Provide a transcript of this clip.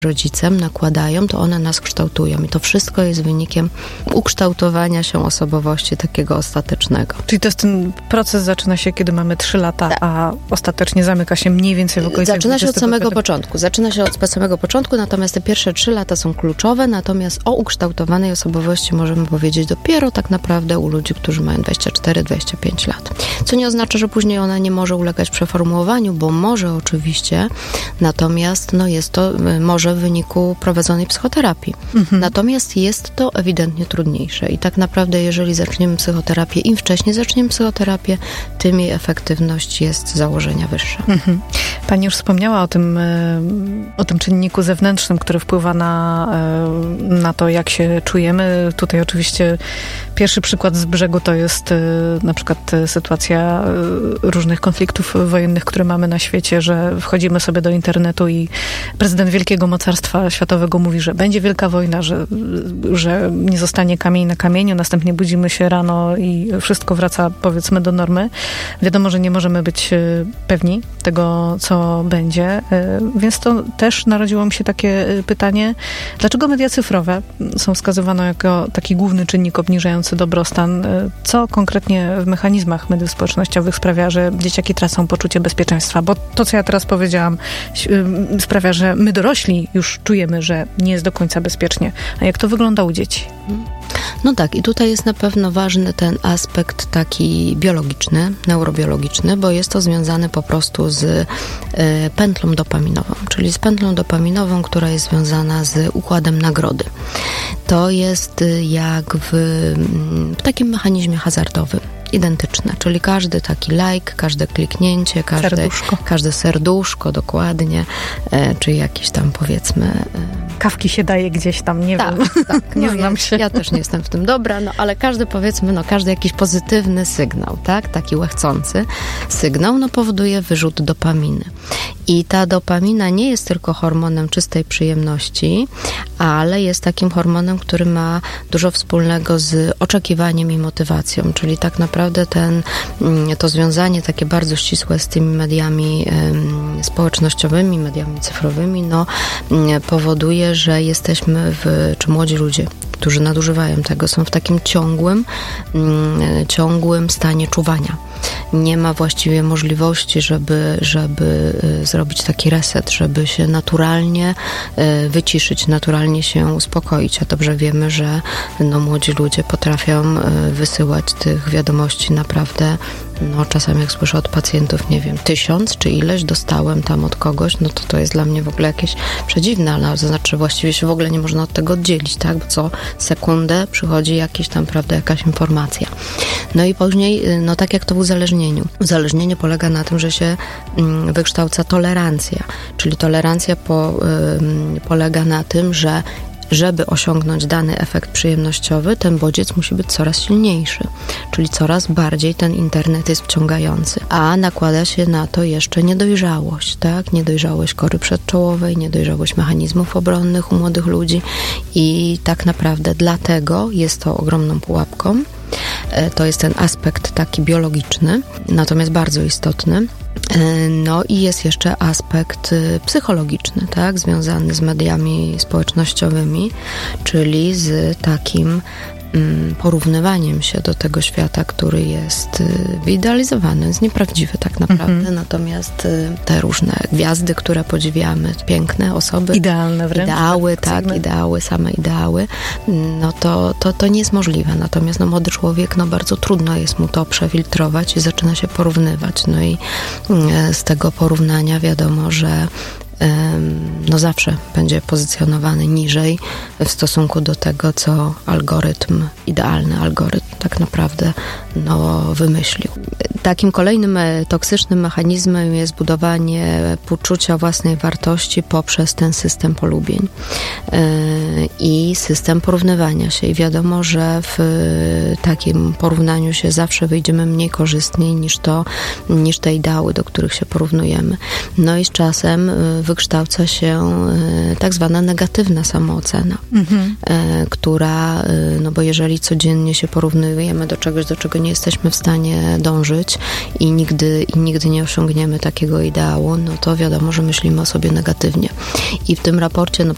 rodzicem, nakładają, to one nas kształtują. I to wszystko jest wynikiem ukształtowania się osobowości takiego ostatecznego. Czyli to jest ten proces zaczyna się, kiedy mamy 3 lata, tak. A ostatecznie zamyka się mniej więcej w okolicach Zaczyna się od samego początku. Zaczyna się od samego początku, natomiast te pierwsze 3 lata są kluczowe, natomiast o ukształtowanej osobowości możemy powiedzieć dopiero tak naprawdę u ludzi, którzy mają 24-25 lat. Co nie oznacza, że później ona nie może ulegać przeformułowaniu, bo może oczywiście, natomiast jest to może w wyniku prowadzonej psychoterapii. Natomiast jest to ewidentnie trudniejsze i tak naprawdę jeżeli zaczniemy psychoterapię, im wcześniej zaczniemy psychoterapię, tym jej efektywność jest z założenia wyższa. Pani już wspomniała o tym czynniku zewnętrznym, który wpływa na to, jak się czujemy. Tutaj oczywiście pierwszy przykład z brzegu to jest na przykład sytuacja różnych konfliktów wojennych, które mamy na świecie, że wchodzimy sobie do internetu i prezydent wielkiego mocarstwa światowego mówi, że będzie wielka wojna, że nie zostanie kamień na kamieniu, następnie budzimy się rano i wszystko wraca, powiedzmy, do normy. Wiadomo, że nie możemy być pewni tego, co będzie, więc to też narodziło mi się takie pytanie, dlaczego media cyfrowe są wskazywane jako taki główny czynnik obniżający dobrostan? Co konkretnie w mechanizmach mediów społecznościowych sprawia, że dzieciaki tracą poczucie bezpieczeństwa? Bo to, co ja teraz powiedziałam, sprawia, że my dorośli już czujemy, że nie jest do końca bezpiecznie. A jak to wygląda u dzieci? No tak, i tutaj jest na pewno ważny ten aspekt taki biologiczny, neurobiologiczny, bo jest to związane po prostu z pętlą dopaminową, czyli z pętlą dopaminową, która jest związana z układem nagrody. To jest jak w takim mechanizmie hazardowym. Identyczne, czyli każdy taki like, każde kliknięcie, każde serduszko dokładnie, czy jakieś tam powiedzmy... Kawki się daje gdzieś tam, nie wiem. Tak, nie znam się. Ja też nie jestem w tym dobra, ale każdy powiedzmy, każdy jakiś pozytywny sygnał, tak, taki łechcący sygnał, powoduje wyrzut dopaminy. I ta dopamina nie jest tylko hormonem czystej przyjemności, ale jest takim hormonem, który ma dużo wspólnego z oczekiwaniem i motywacją, czyli tak naprawdę to związanie takie bardzo ścisłe z tymi mediami społecznościowymi, mediami cyfrowymi, powoduje, że jesteśmy czy młodzi ludzie, którzy nadużywają tego, są w takim ciągłym stanie czuwania. Nie ma właściwie możliwości, żeby zrobić taki reset, żeby się naturalnie wyciszyć, naturalnie się uspokoić. A dobrze wiemy, że młodzi ludzie potrafią wysyłać tych wiadomości naprawdę, czasami jak słyszę od pacjentów, 1000 czy ileś dostałem tam od kogoś, to jest dla mnie w ogóle jakieś przedziwne, ale to znaczy właściwie się w ogóle nie można od tego oddzielić, tak? Bo co sekundę przychodzi jakaś informacja. I później, tak jak to w uzależnieniu. Uzależnienie polega na tym, że się wykształca tolerancja, czyli tolerancja polega na tym, że żeby osiągnąć dany efekt przyjemnościowy, ten bodziec musi być coraz silniejszy, czyli coraz bardziej ten internet jest wciągający. A nakłada się na to jeszcze niedojrzałość, tak? Niedojrzałość kory przedczołowej, niedojrzałość mechanizmów obronnych u młodych ludzi i tak naprawdę dlatego jest to ogromną pułapką. To jest ten aspekt taki biologiczny, natomiast bardzo istotny. I jest jeszcze aspekt psychologiczny, tak, związany z mediami społecznościowymi, czyli z takim porównywaniem się do tego świata, który jest wyidealizowany, jest nieprawdziwy tak naprawdę, natomiast te różne gwiazdy, które podziwiamy, piękne osoby, idealne wręcz, ideały, same ideały, to nie jest możliwe, natomiast młody człowiek, bardzo trudno jest mu to przefiltrować i zaczyna się porównywać, i z tego porównania wiadomo, że zawsze będzie pozycjonowany niżej w stosunku do tego, co idealny algorytm tak naprawdę wymyślił. Takim kolejnym toksycznym mechanizmem jest budowanie poczucia własnej wartości poprzez ten system polubień i system porównywania się. I wiadomo, że w takim porównaniu się zawsze wyjdziemy mniej korzystniej niż te ideały, do których się porównujemy. I z czasem wykształca się tak zwana negatywna samoocena, która, bo jeżeli codziennie się porównujemy do czegoś, do czego nie jesteśmy w stanie dążyć i nigdy nie osiągniemy takiego ideału, to wiadomo, że myślimy o sobie negatywnie. I w tym raporcie